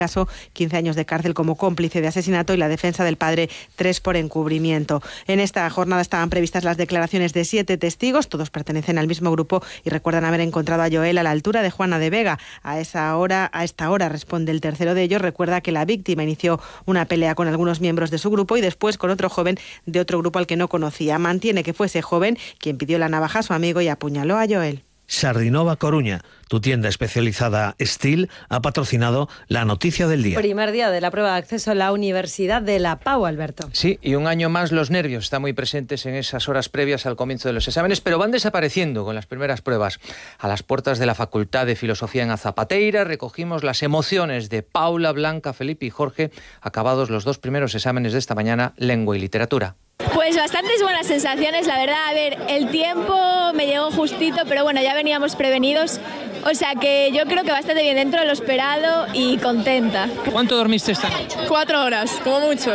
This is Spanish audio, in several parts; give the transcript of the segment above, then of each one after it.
caso, 15 años de cárcel como cómplice de asesinato y la defensa del padre 3 por encubrimiento. En esta jornada estaban previstas las declaraciones de 7 testigos, todos pertenecen al mismo grupo y recuerdan haber encontrado a Joel a la altura de Juana de Vega. A esta hora responde el tercero de ellos. Recuerda que la víctima inició una pelea con algunos miembros de su grupo y después con otro joven de otro grupo al que no conocía. Mantiene que fue ese joven quien pidió la navaja a su amigo y apuñaló a Joel. Sardinova Coruña, tu tienda especializada Steel, ha patrocinado la noticia del día. Primer día de la prueba de acceso a la Universidad de La Pau, Alberto. Sí, y un año más los nervios están muy presentes en esas horas previas al comienzo de los exámenes, pero van desapareciendo con las primeras pruebas. A las puertas de la Facultad de Filosofía en Azapateira recogimos las emociones de Paula, Blanca, Felipe y Jorge, acabados los 2 primeros exámenes de esta mañana, lengua y literatura. Pues bastantes buenas sensaciones, la verdad. A ver, el tiempo me llegó justito, pero bueno, ya veníamos prevenidos. O sea que yo creo que bastante bien dentro de lo esperado y contenta. ¿Cuánto dormiste esta noche? 4 horas, como mucho.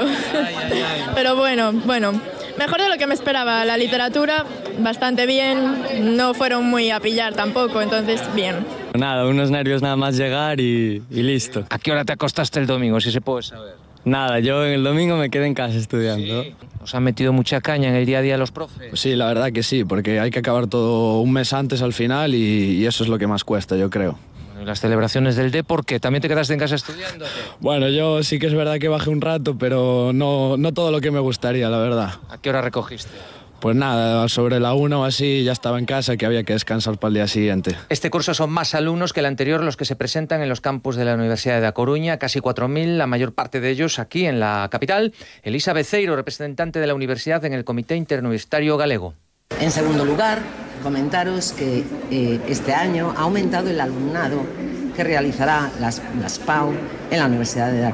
Pero bueno, mejor de lo que me esperaba. La literatura, bastante bien. No fueron muy a pillar tampoco, entonces bien. Nada, unos nervios nada más llegar y listo. ¿A qué hora te acostaste el domingo, si se puede saber? Nada, yo en el domingo me quedé en casa estudiando. Sí. ¿Os han metido mucha caña en el día a día los profes? Pues sí, la verdad que sí, porque hay que acabar todo un mes antes al final y eso es lo que más cuesta, yo creo. Bueno, ¿y las celebraciones del D por qué? ¿También te quedaste en casa estudiando? Bueno, yo sí que es verdad que bajé un rato, pero no todo lo que me gustaría, la verdad. ¿A qué hora recogiste? Pues nada, sobre la 1 o así ya estaba en casa, que había que descansar para el día siguiente. Este curso son más alumnos que el anterior los que se presentan en los campus de la Universidad de A Coruña, casi 4.000, la mayor parte de ellos aquí en la capital. Elisa Beceiro, representante de la universidad en el Comité Interuniversitario Galego. En segundo lugar, comentaros que este año ha aumentado el alumnado que realizará las PAU en la Universidad de A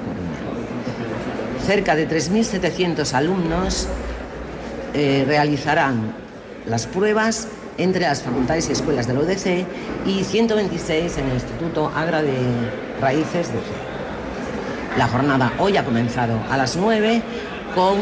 Coruña. Cerca de 3.700 alumnos realizarán las pruebas entre las facultades y escuelas de la UDC y 126 en el Instituto Agra de Raíces de C. La jornada hoy ha comenzado a las 9 con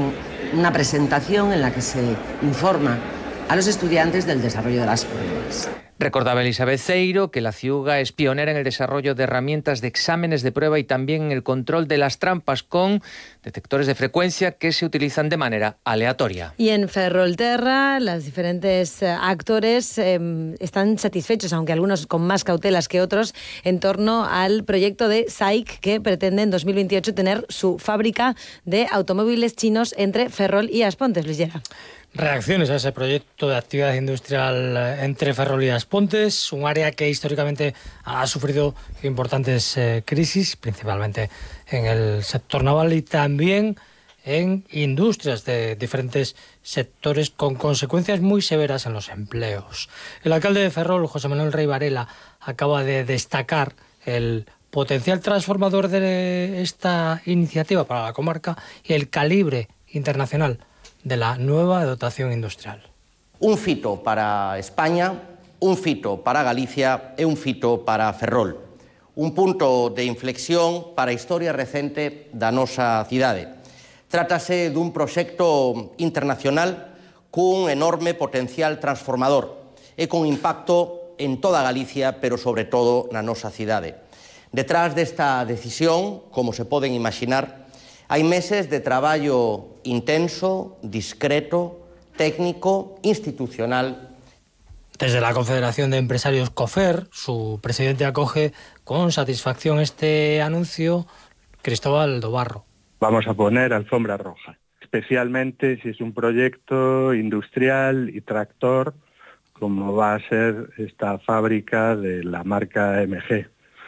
una presentación en la que se informa a los estudiantes del desarrollo de las pruebas. Recordaba Elizabeth Ceiro que la CIUGA es pionera en el desarrollo de herramientas de exámenes de prueba y también en el control de las trampas con detectores de frecuencia que se utilizan de manera aleatoria. Y en Ferrolterra, los diferentes actores están satisfechos, aunque algunos con más cautelas que otros, en torno al proyecto de SAIC, que pretende en 2028 tener su fábrica de automóviles chinos entre Ferrol y Aspontes. Luis Llera. Reacciones a ese proyecto de actividad industrial entre Ferrol y Aspontes, un área que históricamente ha sufrido importantes crisis, principalmente en el sector naval y también en industrias de diferentes sectores con consecuencias muy severas en los empleos. El alcalde de Ferrol, José Manuel Rey Varela, acaba de destacar el potencial transformador de esta iniciativa para la comarca y el calibre internacional de la nueva dotación industrial. Un fito para España, un fito para Galicia e un fito para Ferrol. Un punto de inflexión para a historia recente da nosa cidade. Trátase dun proxecto internacional cun enorme potencial transformador e con impacto en toda Galicia, pero sobre todo na nosa cidade. Detrás desta decisión, como se poden imaginar, hai meses de traballo intenso, discreto, técnico, institucional. Desde la Confederación de Empresarios COFER, su presidente acoge con satisfacción este anuncio. Cristóbal Dobarro. Vamos a poner alfombra roja, especialmente si es un proyecto industrial y tractor, como va a ser esta fábrica de la marca MG.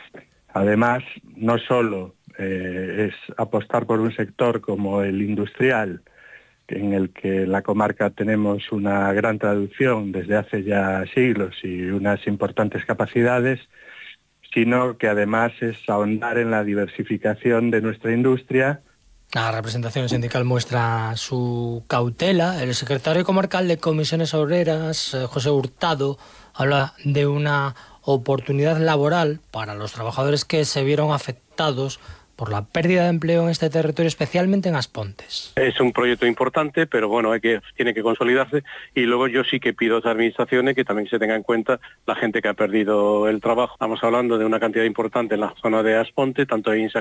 Además, no solo es apostar por un sector como el industrial, en el que en la comarca tenemos una gran traducción desde hace ya siglos y unas importantes capacidades, sino que además es ahondar en la diversificación de nuestra industria. La representación sindical muestra su cautela. El secretario comarcal de Comisiones Obreras, José Hurtado, habla de una oportunidad laboral para los trabajadores que se vieron afectados por la pérdida de empleo en este territorio, especialmente en Aspontes. Es un proyecto importante, pero bueno, tiene que consolidarse, y luego yo sí que pido a las administraciones que también se tenga en cuenta la gente que ha perdido el trabajo. Estamos hablando de una cantidad importante en la zona de Asponte, tanto en